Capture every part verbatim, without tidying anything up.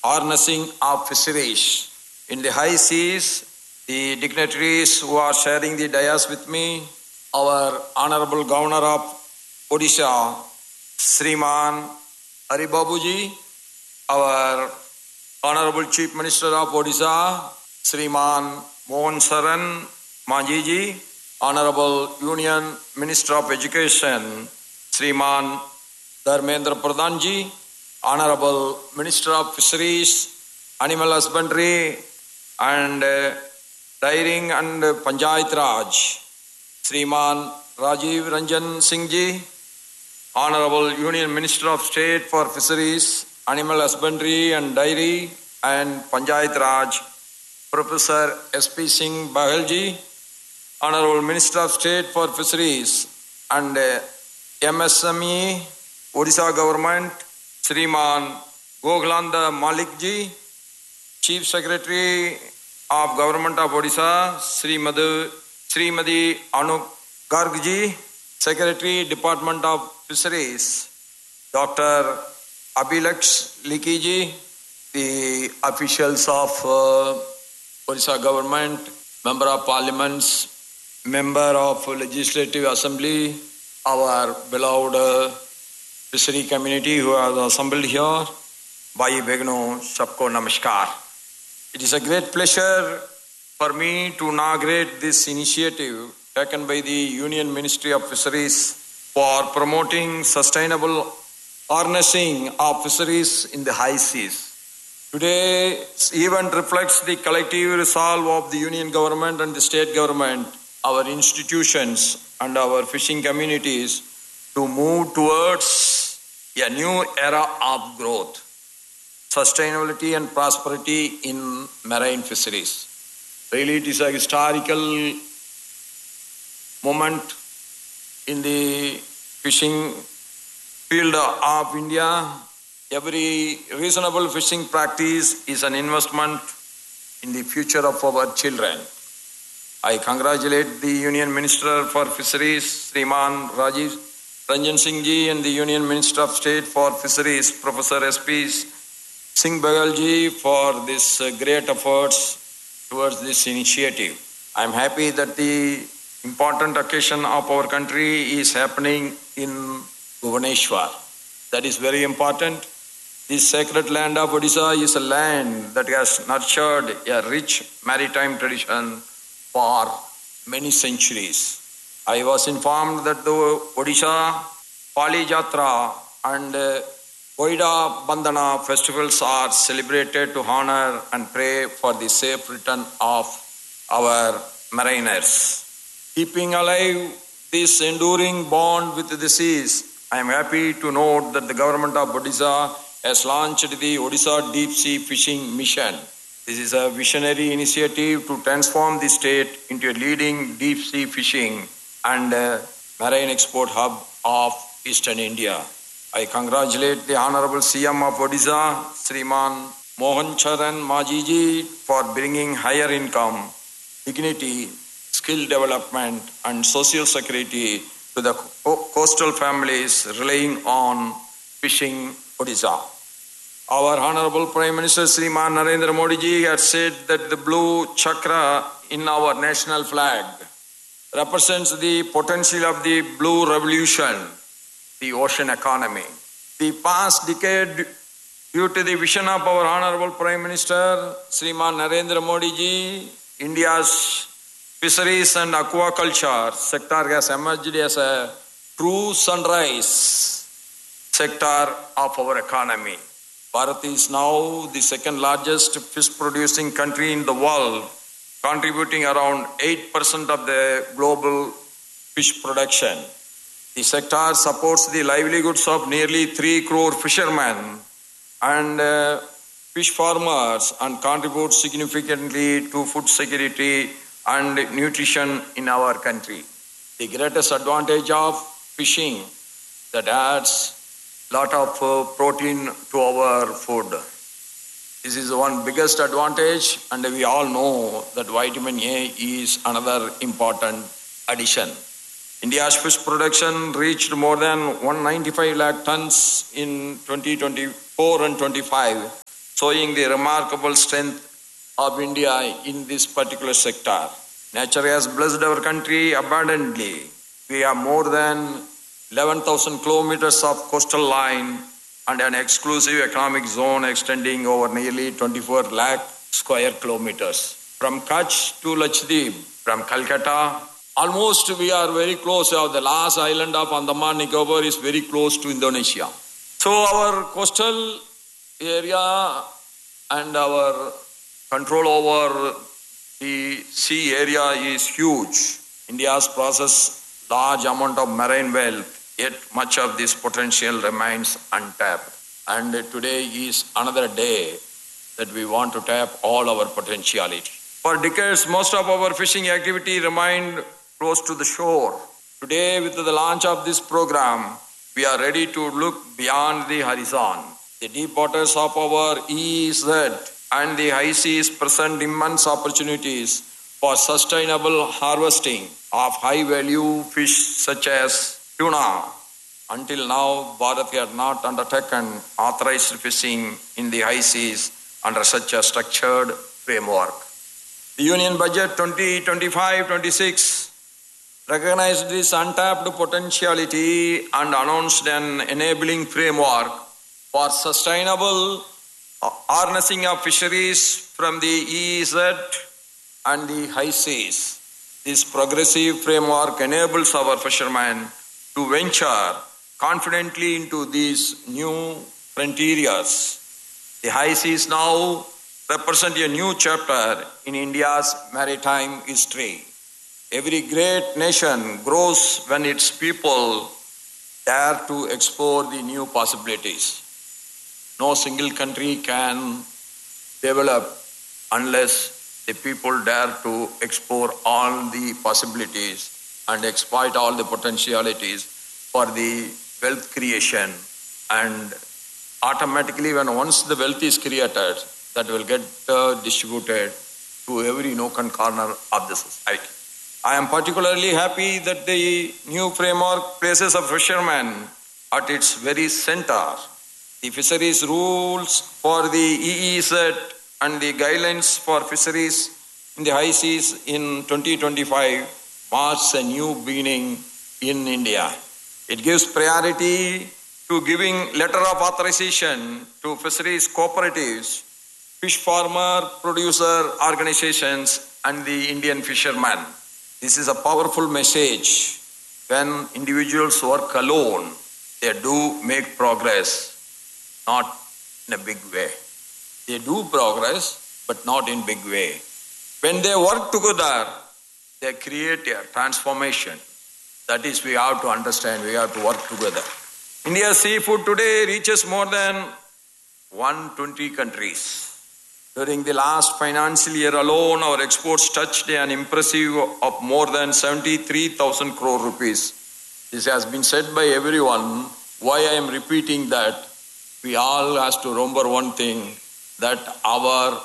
harnessing of fisheries. In the high seas, the dignitaries who are sharing the dais with me, our Honorable Governor of Odisha, Sriman Haribabuji, our Honorable Chief Minister of Odisha, Sriman Mohan Saran Manjiji, Honorable Union Minister of Education, Sriman Dharmendra Pradhanji, Honorable Minister of Fisheries, Animal Husbandry and uh, Dairying and Panchayat Raj, Sriman Rajiv Ranjan Singh Ji, Honorable Union Minister of State for Fisheries, Animal Husbandry and Dairy and Panchayat Raj, Professor S P Singh Bahl Ji, Honorable Minister of State for Fisheries and uh, M S M E, Odisha Government, Sriman Goghlanda Malik Ji, Chief Secretary of Government of Odisha, Srimadi, Srimadi Anu Garg Ji, Secretary Department of Fisheries, Doctor Abhilaksh Likhi Ji, the officials of uh, Odisha Government, Member of Parliaments, Member of Legislative Assembly, our beloved uh, fishery community who are assembled here, Bhai Begno, Sabko Namaskar. It is a great pleasure for me to inaugurate this initiative taken by the Union Ministry of Fisheries for promoting sustainable harnessing of fisheries in the high seas. Today's event reflects the collective resolve of the Union Government and the State Government, our institutions and our fishing communities to move towards a new era of growth, sustainability and prosperity in marine fisheries. Really, it is a historical moment in the fishing field of India. Every reasonable fishing practice is an investment in the future of our children. I congratulate the Union Minister for Fisheries, Sriman Rajiv Ranjan Singh Ji, and the Union Minister of State for Fisheries, Professor S P Singh Bahl Ji, for this great efforts towards this initiative. I am happy that the important occasion of our country is happening in Bhubaneswar. That is very important. This sacred land of Odisha is a land that has nurtured a rich maritime tradition for many centuries. I was informed that the Odisha Pali Jatra and uh, Goida Bandhana festivals are celebrated to honor and pray for the safe return of our mariners. Keeping alive this enduring bond with the seas, I am happy to note that the government of Odisha has launched the Odisha Deep Sea Fishing Mission. This is a visionary initiative to transform the state into a leading deep sea fishing and uh, marine export hub of Eastern India. I congratulate the Honorable C M of Odisha, Sriman Mohan Charan Manjiji, for bringing higher income, dignity, skill development and social security to the co- coastal families relying on fishing Odisha. Our Honorable Prime Minister Sriman Narendra Modi Ji has said that the blue chakra in our national flag represents the potential of the blue revolution, the ocean economy. The past decade, due to the vision of our Honorable Prime Minister Sriman Narendra Modi Ji, India's fisheries and aquaculture sector has emerged as a true sunrise sector of our economy. Bharat is now the second largest fish producing country in the world, contributing around eight percent of the global fish production. The sector supports the livelihoods of nearly three crore fishermen and uh, fish farmers and contributes significantly to food security and nutrition in our country. The greatest advantage of fishing that adds lot of uh, protein to our food. This is one biggest advantage, and we all know that vitamin A is another important addition. India's fish production reached more than one hundred ninety-five lakh tons in twenty twenty-four and twenty-five, showing the remarkable strength of India in this particular sector. Nature has blessed our country abundantly. We have more than eleven thousand kilometers of coastal line and an exclusive economic zone extending over nearly twenty-four lakh square kilometers. From Kutch to Lakshadweep, from Calcutta, almost we are very close. The last island of Andaman Nicobar is very close to Indonesia. So our coastal area and our control over the sea area is huge. India has processed large amount of marine wealth, yet much of this potential remains untapped. And today is another day that we want to tap all our potentiality. For decades, most of our fishing activity remained close to the shore. Today, with the launch of this program, we are ready to look beyond the horizon. The deep waters of our E E Z and the high seas present immense opportunities for sustainable harvesting of high-value fish such as tuna. Until now, Bharat had not undertaken authorized fishing in the high seas under such a structured framework. The Union Budget twenty twenty-five twenty-six recognized this untapped potentiality and announced an enabling framework for sustainable harnessing of fisheries from the E E Z and the high seas. This progressive framework enables our fishermen to venture confidently into these new frontiers. The high seas now represent a new chapter in India's maritime history. Every great nation grows when its people dare to explore the new possibilities. No single country can develop unless the people dare to explore all the possibilities and exploit all the potentialities for the wealth creation. And automatically, when once the wealth is created, that will get uh, distributed to every nook and corner of the society. I am particularly happy that the new framework places a fisherman at its very center. The fisheries rules for the E E Z and the guidelines for fisheries in the high seas in twenty twenty-five marks a new beginning in India. It gives priority to giving letter of authorization to fisheries cooperatives, fish farmer producer organizations and the Indian fishermen. This is a powerful message. When individuals work alone, they do make progress, not in a big way. They do progress, but not in big way. When they work together, they create a transformation. That is, we have to understand, we have to work together. India's seafood today reaches more than one hundred twenty countries. During the last financial year alone, our exports touched an impressive of more than seventy-three thousand crore rupees. This has been said by everyone. Why I am repeating that? We all have to remember one thing, that our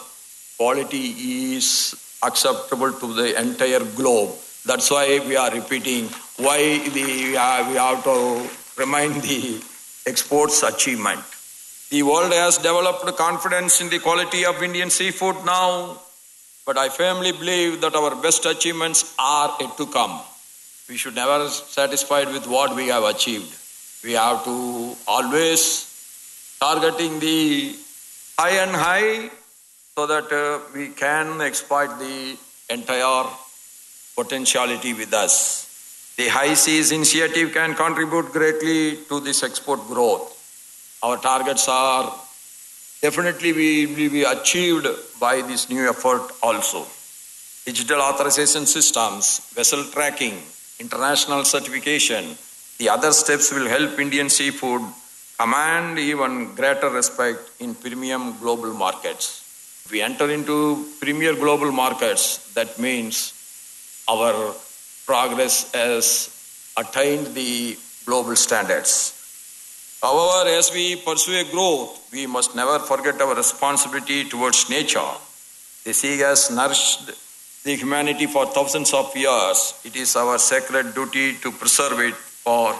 quality is acceptable to the entire globe. That's why we are repeating why the, uh, we have to remind the exports achievement. The world has developed confidence in the quality of Indian seafood now, but I firmly believe that our best achievements are yet to come. We should never be satisfied with what we have achieved. We have to always targeting the high and high so that uh, we can exploit the entire potentiality with us. The High Seas initiative can contribute greatly to this export growth. Our targets are definitely will be achieved by this new effort also. Digital authorization systems, vessel tracking, international certification, the other steps will help Indian seafood command even greater respect in premium global markets. If we enter into premier global markets, that means our progress has attained the global standards. However, as we pursue a growth, we must never forget our responsibility towards nature. The sea has nourished the humanity for thousands of years. It is our sacred duty to preserve it for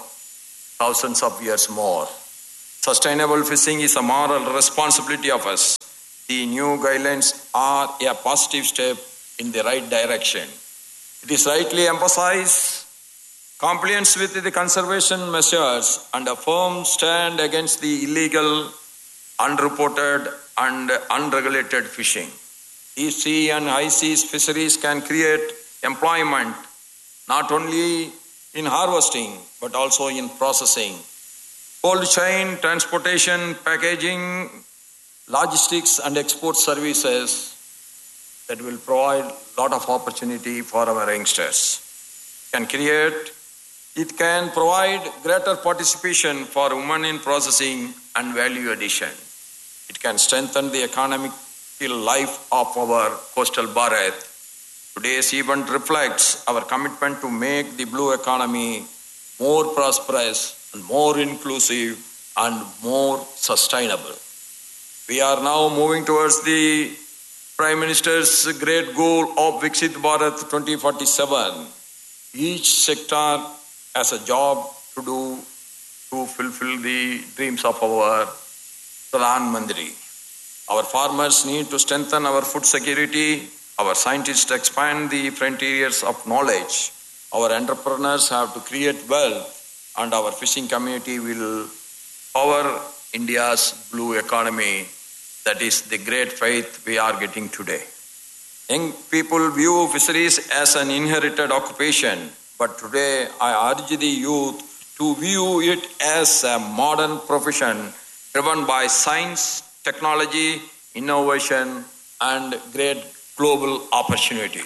thousands of years more. Sustainable fishing is a moral responsibility of us. the new guidelines are a positive step in the right direction. It is rightly emphasized compliance with the conservation measures and a firm stand against the illegal, unreported and unregulated fishing. Deep sea and high seas fisheries can create employment not only in harvesting but also in processing, cold chain, transportation, packaging, logistics and export services that will provide a lot of opportunity for our youngsters. Can create, it can provide greater participation for women in processing and value addition. It can strengthen the economic life of our coastal Bharat. Today's event reflects our commitment to make the blue economy more prosperous and more inclusive and more sustainable. We are now moving towards the Prime Minister's great goal of Viksit Bharat twenty forty-seven. Each sector has a job to do to fulfill the dreams of our Pradhan Mantri. Our farmers need to strengthen our food security. Our scientists expand the frontiers of knowledge. Our entrepreneurs have to create wealth, and our fishing community will power India's blue economy. That is the great faith we are getting today. Young people view fisheries as an inherited occupation, but today I urge the youth to view it as a modern profession driven by science, technology, innovation, and great global opportunity.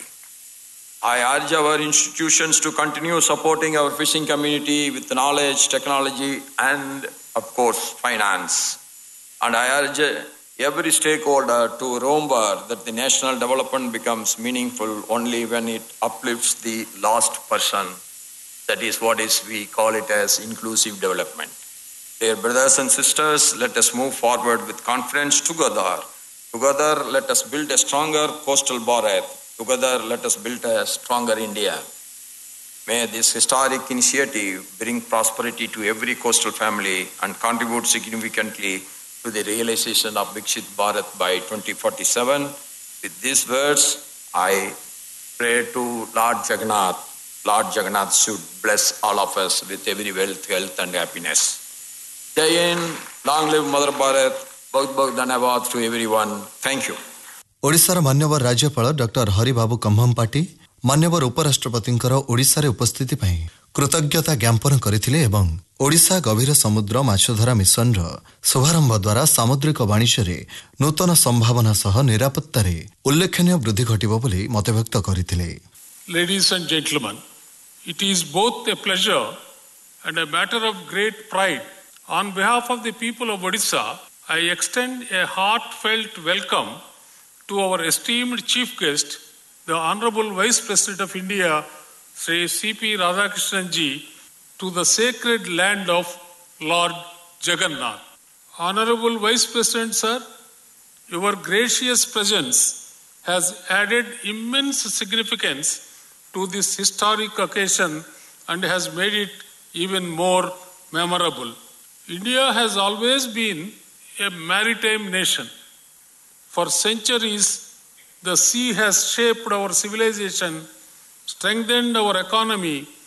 I urge our institutions to continue supporting our fishing community with knowledge, technology, and, of course, finance. And I urge every stakeholder to remember that the national development becomes meaningful only when it uplifts the last person. That is what is we call it as inclusive development. Dear brothers and sisters, let us move forward with confidence together. Together, let us build a stronger coastal Bharat. Together, let us build a stronger India. May this historic initiative bring prosperity to every coastal family and contribute significantly to the realization of Viksit Bharat by twenty forty-seven. With these words, I pray to Lord Jagannath. Lord Jagannath should bless all of us with every wealth, health and happiness. Jai Hind, long live Mother Bharat. बहुत बहुत धन्यवाद to everyone. Thank you. ओडिशार मान्यवर राज्यपाल doctor Haribabu कम्भमपाटी मान्यवर उपराष्ट्रपतिंकर ओडिशारे उपस्थिति पई कृतज्ञता ज्ञापन करथिले एवं ओडिशा गभीर समुद्र माछधरा मिशन रो शुभारंभ द्वारा सामुद्रिक वाणिज्य रे नूतन संभावना सह निरापत्ता रे उल्लेखनीय वृद्धि घटिबो बोली मतव्यक्त करथिले. Ladies and gentlemen, it is both a pleasure and a matter of great pride. On behalf of the people of Odisha, I extend a heartfelt welcome to our esteemed chief guest, the Honorable Vice President of India, Sri C P Radhakrishnan ji, to the sacred land of Lord Jagannath. Honorable Vice President, sir, your gracious presence has added immense significance to this historic occasion and has made it even more memorable. India has always been a maritime nation. For centuries, the sea has shaped our civilization, strengthened our economy,